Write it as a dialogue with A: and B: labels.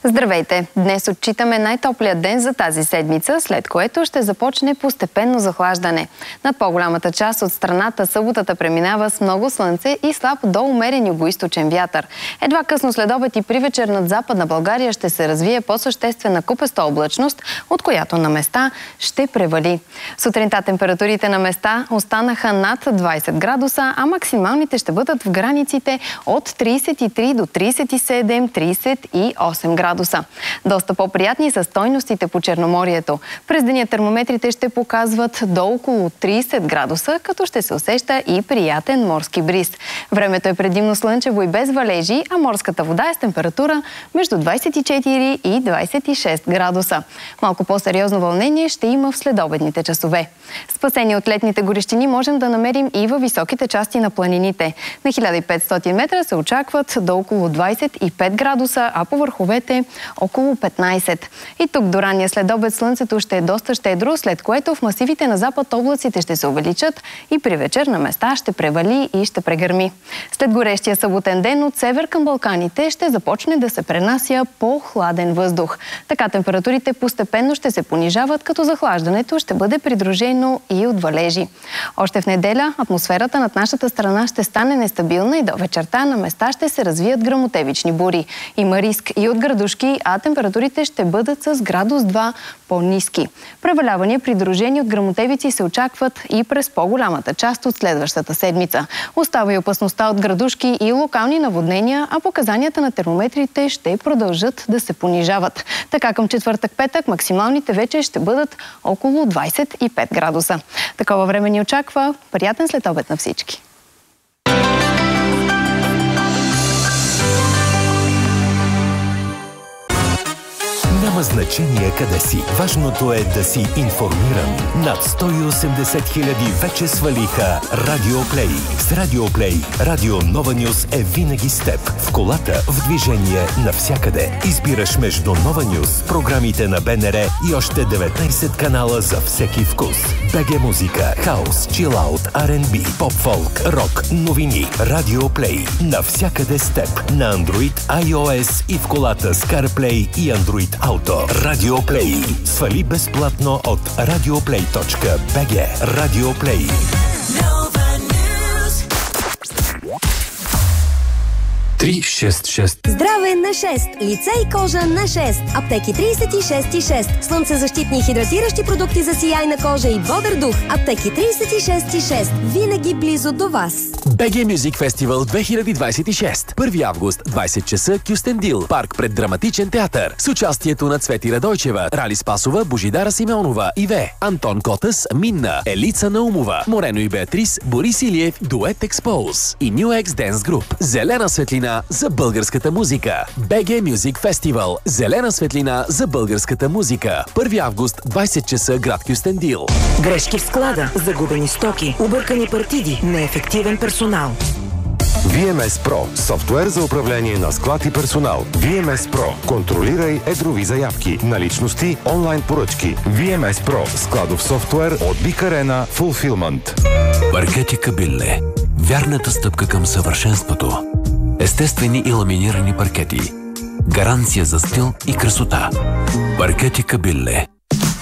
A: Здравейте! Днес отчитаме най-топлия ден за тази седмица, след което ще започне постепенно захлаждане. Над по-голямата част от страната съботата преминава с много слънце и слаб до умерен югоизточен вятър. Едва късно следобед и привечер над Западна България ще се развие по-съществена купеста облачност, от която на места ще превали. Сутринта температурите на места останаха над 20 градуса, а максималните ще бъдат в границите от 33 до 37-38 градуса. Доста по-приятни са стойностите по Черноморието. През деня термометрите ще показват до около 30 градуса, като ще се усеща и приятен морски бриз. Времето е предимно слънчево и без валежи, а морската вода е с температура между 24 и 26 градуса. Малко по-сериозно вълнение ще има в следобедните часове. Спасение от летните горещини можем да намерим и във високите части на планините. На 1500 метра се очакват до около 25 градуса, а по върховете около 15. И тук до ранния следобед слънцето ще е доста щедро, след което в масивите на запад облаците ще се увеличат и при вечер на места ще превали и ще прегърми. След горещия съботен ден от север към Балканите ще започне да се пренася по-хладен въздух. Така температурите постепенно ще се понижават, като захлаждането ще бъде придружено и от валежи. Още в неделя атмосферата над нашата страна ще стане нестабилна и до вечерта на места ще се развият гръмотевични бури. Има риск и от градушки, а температурите ще бъдат с градус 2 по-ниски. Превалявания, придружени от гръмотевици, се очакват и през по-голямата част от следващата седмица. Остава и опасността от градушки и локални наводнения, а показанията на термометрите ще продължат да се понижават. Така към четвъртък-петък максималните вече ще бъдат около 25 градуса. Такова време ни очаква. Приятен следобед на всички!
B: Няма значение къде си. Важното е да си информиран. Над 180 хиляди вече свалиха Радиоплей. С Радиоплей Радио Нова Нюз е винаги с теб. В колата, в движение, навсякъде. Избираш между Нова Нюз, програмите на БНР и още 19 канала за всеки вкус. БГ музика, хаус, чилаут, R&B, поп-фолк, рок, новини. Радиоплей. Навсякъде с теб. На Android, iOS и в колата с CarPlay и Android Auto. Радиоплей. Свали безплатно от radioplay.bg. Радиоплей.
C: Здраве на 6! Лице и кожа на 6! Аптеки 36 и 6. Слънцезащитни и хидратиращи продукти за сияйна кожа и бодър дух. Аптеки 36 и 6. Винаги близо до вас.
D: BG Music Festival 2026. 1 август, 20 часа, Кюстендил. Парк пред Драматичен театър. С участието на Цвети Радойчева, Рали Спасова, Божидара Симеонова, Иве, Антон Котас, Минна, Елица Наумова, Морено и Беатрис, Борис Илиев, Дует Експоуз и New X Dance Group. Зелена светлина за българската музика. BG Music Festival. Зелена светлина за българската музика. 1 август, 20 часа, град Кюстендил.
E: Грешки в склада, загубени стоки, объркани партиди, неефективен персонал.
F: VMS Pro – софтуер за управление на склад и персонал. VMS Pro – контролирай едрови заявки, наличности, онлайн поръчки. VMS Pro – складов софтуер от Big Arena Fulfillment.
G: Паркети Кабилле. Вярната стъпка към съвършенството. Естествени и ламинирани паркети. Гаранция за стил и красота. Паркети Кабилле.